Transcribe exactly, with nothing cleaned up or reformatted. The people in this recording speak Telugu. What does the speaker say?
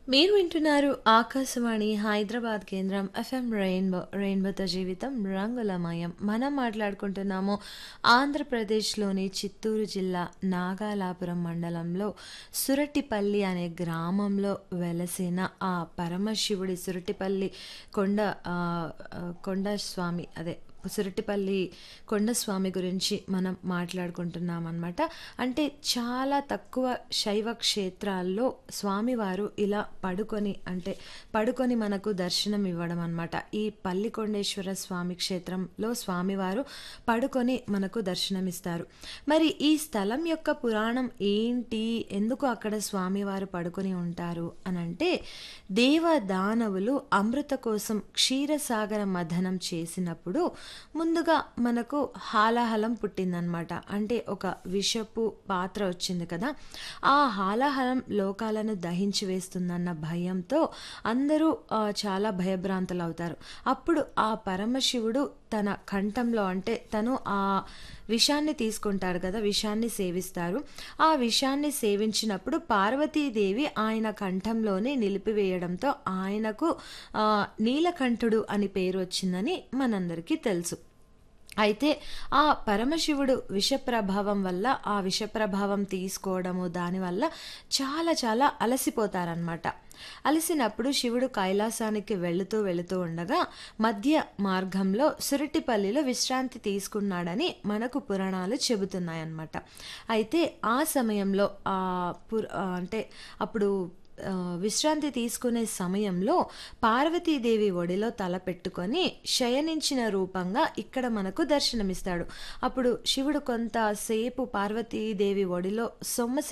మీరు వింటున్నారు ఆకాశవాణి హైదరాబాద్ కేంద్రం ఎఫ్ఎం రెయిన్బో రెయిన్బోతో జీవితం రంగులమయం. మనం మాట్లాడుకుంటున్నాము ఆంధ్రప్రదేశ్లోని చిత్తూరు జిల్లా నాగాలాపురం మండలంలో సురటిపల్లి అనే గ్రామంలో వెలసిన ఆ పరమశివుడి సురటిపల్లి కొండ ఆ, ఆ, కొండ స్వామి అదే సురటిపల్లి కొండస్వామి గురించి మనం మాట్లాడుకుంటున్నాం అనమాట. అంటే చాలా తక్కువ శైవ క్షేత్రాల్లో స్వామివారు ఇలా పడుకొని అంటే పడుకొని మనకు దర్శనం ఇవ్వడం అనమాట. ఈ పల్లికొండేశ్వర స్వామి క్షేత్రంలో స్వామివారు పడుకొని మనకు దర్శనమిస్తారు. మరి ఈ స్థలం యొక్క పురాణం ఏంటి, ఎందుకు అక్కడ స్వామివారు పడుకొని ఉంటారు అనంటే, దేవదానవులు అమృత కోసం క్షీరసాగర మథనం చేసినప్పుడు ముందుగా మనకు హాలాహలం పుట్టిందనమాట. అంటే ఒక విషపు పాత్ర వచ్చింది కదా, ఆ హాలాహలం లోకాలను దహించి వేస్తుందన్న భయంతో అందరూ ఆ, చాలా భయభ్రాంతులు అవుతారు. అప్పుడు ఆ పరమశివుడు తన కంఠంలో అంటే తను ఆ విషాన్ని తీసుకుంటారు కదా, విషాన్ని సేవిస్తారు. ఆ విషాన్ని సేవించినప్పుడు పార్వతీదేవి ఆయన కంఠంలోనే నిలిపివేయడంతో ఆయనకు ఆ, నీలకంఠుడు అని పేరు వచ్చిందని మనందరికీ తెలుసు. అయితే ఆ పరమశివుడు విష ప్రభావం వల్ల ఆ విష ప్రభావం తీసుకోవడము దానివల్ల చాలా చాలా అలసిపోతారనమాట. అలసినప్పుడు శివుడు కైలాసానికి వెళుతూ వెళుతూ ఉండగా మధ్య మార్గంలో సురటిపల్లిలో విశ్రాంతి తీసుకున్నాడని మనకు పురాణాలు చెబుతున్నాయన్నమాట. అయితే ఆ సమయంలో ఆ పుర ఆ, అంటే అప్పుడు ఆ, విశ్రాంతి తీసుకునే సమయంలో పార్వతీదేవి ఒడిలో తల పెట్టుకొని శయనించిన రూపంగా ఇక్కడ మనకు దర్శనమిస్తాడు. అప్పుడు శివుడు కొంతసేపు పార్వతీదేవి ఒడిలో సొమ్మసి